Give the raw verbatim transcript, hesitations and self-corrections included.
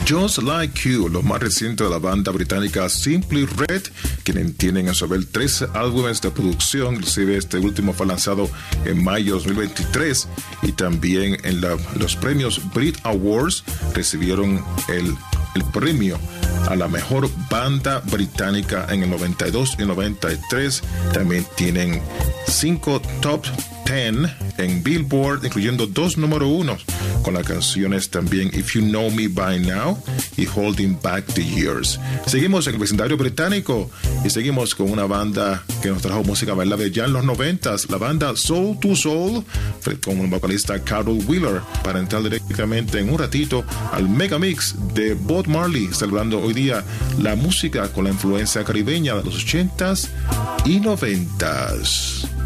Just Like You, lo más reciente de la banda británica Simply Red, quienes tienen a su haber tres álbumes de producción, inclusive este último fue lanzado en mayo de dos mil veintitrés, y también en la, los premios Brit Awards recibieron el, el premio a la mejor banda británica en el noventa y dos y noventa y tres. También tienen cinco top diez en Billboard, incluyendo dos número uno con las canciones también If You Know Me By Now y Holding Back the Years. Seguimos en el vecindario británico y seguimos con una banda que nos trajo música bailable ya en los noventas, la banda Soul to Soul, con un vocalista Carol Wheeler, para entrar directamente en un ratito al Megamix de Bob Marley, celebrando hoy día la música con la influencia caribeña de los ochentas y noventas.